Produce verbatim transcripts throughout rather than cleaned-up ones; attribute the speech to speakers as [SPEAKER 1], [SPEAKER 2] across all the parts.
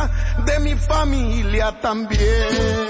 [SPEAKER 1] vida de mi familia también.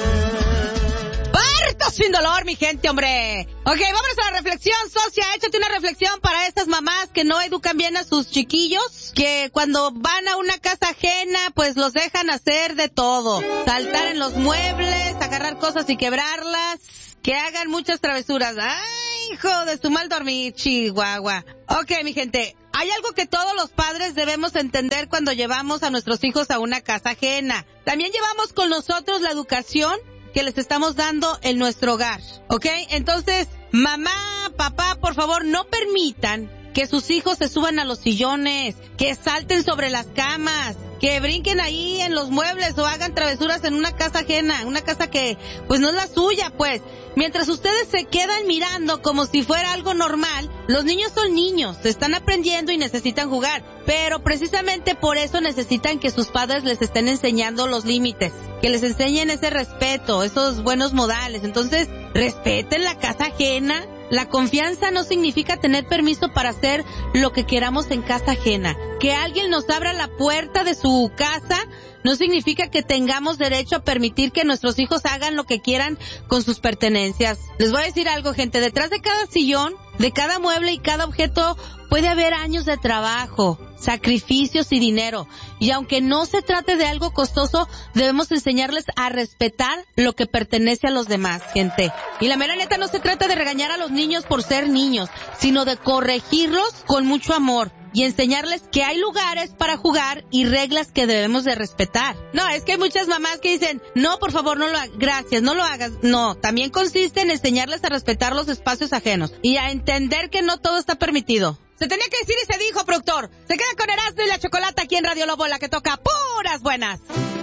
[SPEAKER 2] Parto sin dolor, mi gente, hombre. Ok, vámonos a la reflexión, socia. Échate una reflexión para estas mamás que no educan bien a sus chiquillos, que cuando van a una casa ajena, pues los dejan hacer de todo. Saltar en los muebles, agarrar cosas y quebrarlas, que hagan muchas travesuras. Ay, hijo de su mal dormir, Chihuahua. Ok, mi gente, hay algo que todos los padres debemos entender cuando llevamos a nuestros hijos a una casa ajena. También llevamos con nosotros la educación que les estamos dando en nuestro hogar, ¿ok? Entonces, mamá, papá, por favor, no permitan que sus hijos se suban a los sillones, que salten sobre las camas, que brinquen ahí en los muebles o hagan travesuras en una casa ajena, una casa que pues no es la suya, pues. Mientras ustedes se quedan mirando como si fuera algo normal, los niños son niños, están aprendiendo y necesitan jugar, pero precisamente por eso necesitan que sus padres les estén enseñando los límites, que les enseñen ese respeto, esos buenos modales. Entonces, respeten la casa ajena. La confianza no significa tener permiso para hacer lo que queramos en casa ajena. Que alguien nos abra la puerta de su casa no significa que tengamos derecho a permitir que nuestros hijos hagan lo que quieran con sus pertenencias. Les voy a decir algo, gente. Detrás de cada sillón, de cada mueble y cada objeto puede haber años de trabajo, sacrificios y dinero. Y aunque no se trate de algo costoso, debemos enseñarles a respetar lo que pertenece a los demás, gente. Y la mera neta, no se trata de regañar a los niños por ser niños, sino de corregirlos con mucho amor y enseñarles que hay lugares para jugar y reglas que debemos de respetar. No, es que hay muchas mamás que dicen, no, por favor, no lo hagas, gracias, no lo hagas. No, también consiste en enseñarles a respetar los espacios ajenos y a entender que no todo está permitido. Se tenía que decir y se dijo, productor. Se queda con Erasmo y la Chocolata aquí en Radio Lobo, la que toca puras buenas.